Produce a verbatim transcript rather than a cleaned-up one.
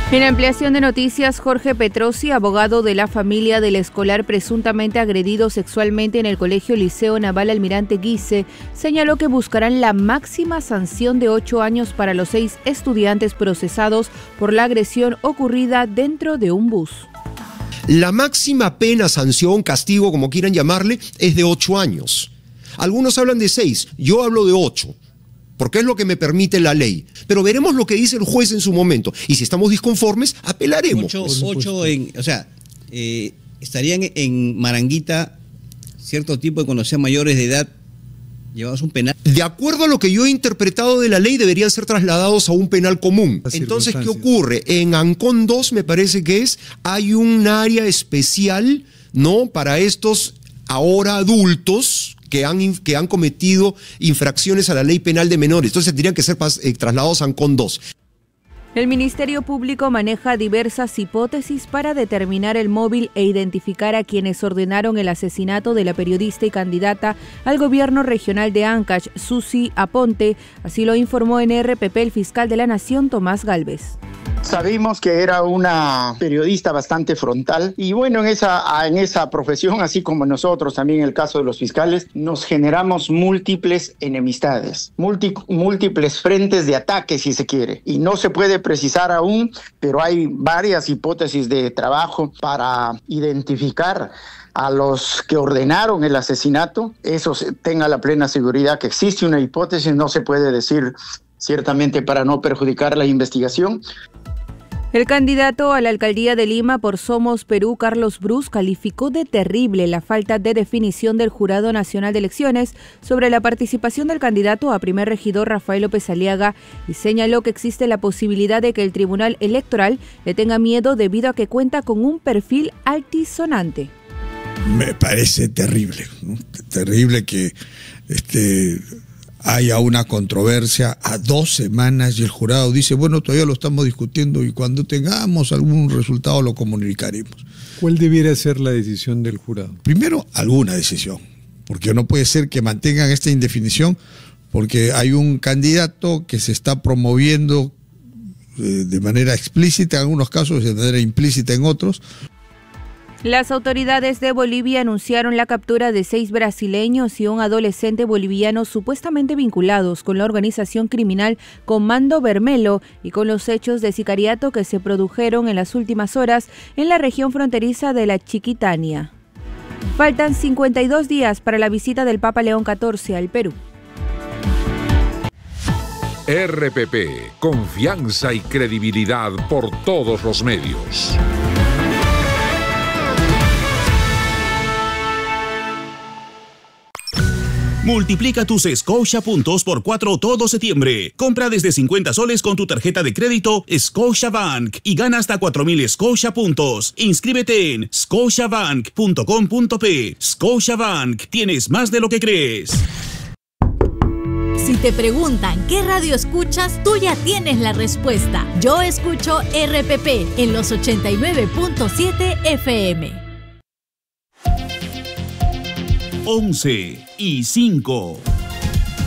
En ampliación de noticias, Jorge Petrosi, abogado de la familia del escolar presuntamente agredido sexualmente en el Colegio Liceo Naval Almirante Guise, señaló que buscarán la máxima sanción de ocho años para los seis estudiantes procesados por la agresión ocurrida dentro de un bus. La máxima pena, sanción, castigo, como quieran llamarle, es de ocho años. Algunos hablan de seis, yo hablo de ocho. Porque es lo que me permite la ley. Pero veremos lo que dice el juez en su momento. Y si estamos disconformes, apelaremos. Ocho, ocho en, o sea, eh, estarían en Maranguita cierto tipo de cuando sean mayores de edad llevados a un penal. De acuerdo a lo que yo he interpretado de la ley, deberían ser trasladados a un penal común. Entonces, ¿qué ocurre? En Ancón dos, me parece que es, hay un área especial, ¿no?, para estos ahora adultos que han, que han cometido infracciones a la ley penal de menores. Entonces tendrían que ser eh, trasladados a Ancón dos. El Ministerio Público maneja diversas hipótesis para determinar el móvil e identificar a quienes ordenaron el asesinato de la periodista y candidata al gobierno regional de Ancash, Susi Aponte. Así lo informó en R P P el fiscal de la Nación, Tomás Gálvez. Sabimos que era una periodista bastante frontal y bueno, en esa, en esa profesión, así como nosotros también en el caso de los fiscales, nos generamos múltiples enemistades, multi, múltiples frentes de ataque, si se quiere, y no se puede precisar aún, pero hay varias hipótesis de trabajo para identificar a los que ordenaron el asesinato. Eso tenga la plena seguridad que existe una hipótesis, no se puede decir ciertamente para no perjudicar la investigación. El candidato a la alcaldía de Lima por Somos Perú, Carlos Brus, calificó de terrible la falta de definición del Jurado Nacional de Elecciones sobre la participación del candidato a primer regidor Rafael López Aliaga y señaló que existe la posibilidad de que el Tribunal Electoral le tenga miedo debido a que cuenta con un perfil altisonante. Me parece terrible, ¿no? Terrible que este... haya una controversia a dos semanas y el jurado dice, bueno, todavía lo estamos discutiendo y cuando tengamos algún resultado lo comunicaremos. ¿Cuál debiera ser la decisión del jurado? Primero, alguna decisión, porque no puede ser que mantengan esta indefinición, porque hay un candidato que se está promoviendo eh, de manera explícita en algunos casos y de manera implícita en otros. Las autoridades de Bolivia anunciaron la captura de seis brasileños y un adolescente boliviano supuestamente vinculados con la organización criminal Comando Vermelo y con los hechos de sicariato que se produjeron en las últimas horas en la región fronteriza de la Chiquitania. Faltan cincuenta y dos días para la visita del Papa León catorce al Perú. R P P, confianza y credibilidad por todos los medios. Multiplica tus Scotia puntos por cuatro todo septiembre. Compra desde cincuenta soles con tu tarjeta de crédito Scotiabank y gana hasta cuatro mil Scotia puntos. Inscríbete en scotiabank punto com punto pe. Scotiabank, tienes más de lo que crees. Si te preguntan qué radio escuchas, tú ya tienes la respuesta. Yo escucho R P P en los ochenta y nueve punto siete F M. once y cinco.